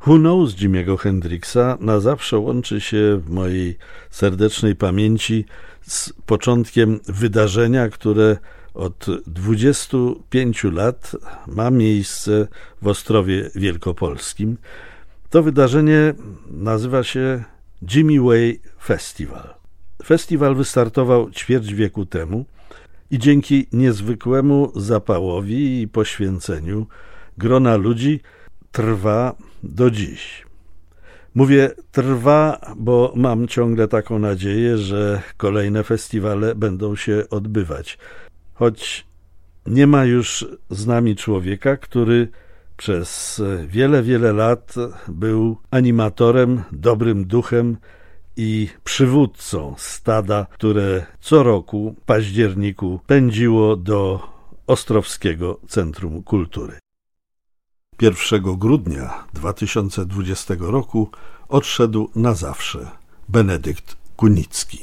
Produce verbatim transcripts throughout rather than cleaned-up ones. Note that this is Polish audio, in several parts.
Who Knows Jimiego Hendrixa na zawsze łączy się w mojej serdecznej pamięci z początkiem wydarzenia, które od dwudziestu pięciu lat ma miejsce w Ostrowie Wielkopolskim. To wydarzenie nazywa się Jimmy Way Festival. Festiwal wystartował ćwierć wieku temu i dzięki niezwykłemu zapałowi i poświęceniu grona ludzi trwa do dziś. Mówię trwa, bo mam ciągle taką nadzieję, że kolejne festiwale będą się odbywać. Choć nie ma już z nami człowieka, który przez wiele, wiele lat był animatorem, dobrym duchem i przywódcą stada, które co roku w październiku pędziło do Ostrowskiego Centrum Kultury. pierwszego grudnia dwa tysiące dwudziestego roku odszedł na zawsze Benedykt Kunicki.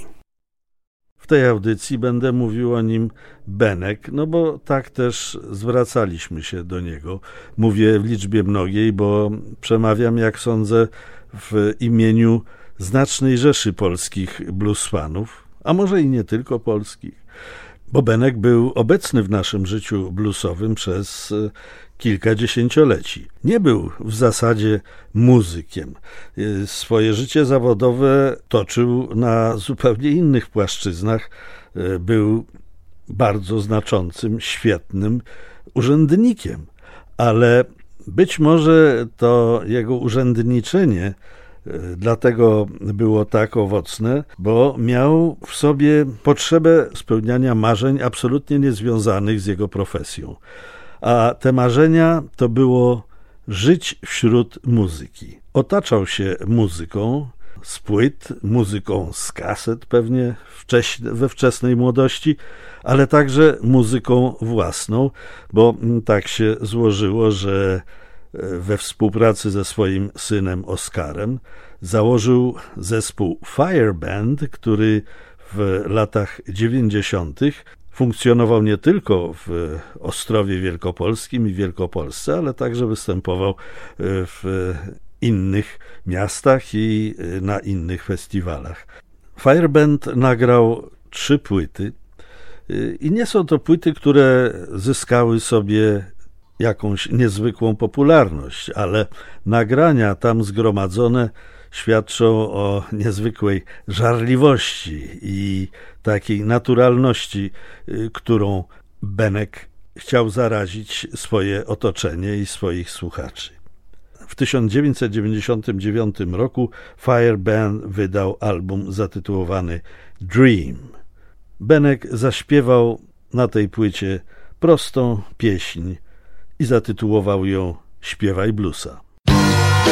W tej audycji będę mówił o nim Benek, no bo tak też zwracaliśmy się do niego. Mówię w liczbie mnogiej, bo przemawiam, jak sądzę, w imieniu znacznej rzeszy polskich bluesfanów, a może i nie tylko polskich, bo Benek był obecny w naszym życiu bluesowym przez kilka dziesięcioleci. Nie był w zasadzie muzykiem. Swoje życie zawodowe toczył na zupełnie innych płaszczyznach. Był bardzo znaczącym, świetnym urzędnikiem, ale być może to jego urzędniczenie dlatego było tak owocne, bo miał w sobie potrzebę spełniania marzeń absolutnie niezwiązanych z jego profesją. A te marzenia to było żyć wśród muzyki. Otaczał się muzyką z płyt, muzyką z kaset pewnie wcześ, we wczesnej młodości, ale także muzyką własną, bo tak się złożyło, że we współpracy ze swoim synem Oskarem założył zespół Fire Band, który w latach dziewięćdziesiątych funkcjonował nie tylko w Ostrowie Wielkopolskim i Wielkopolsce, ale także występował w innych miastach i na innych festiwalach. Fire Band nagrał trzy płyty i nie są to płyty, które zyskały sobie jakąś niezwykłą popularność, ale nagrania tam zgromadzone świadczą o niezwykłej żarliwości i takiej naturalności, którą Benek chciał zarazić swoje otoczenie i swoich słuchaczy. W tysiąc dziewięćset dziewięćdziesiątym dziewiątym roku Fire Band wydał album zatytułowany Dream. Benek zaśpiewał na tej płycie prostą pieśń i zatytułował ją Śpiewaj bluesa.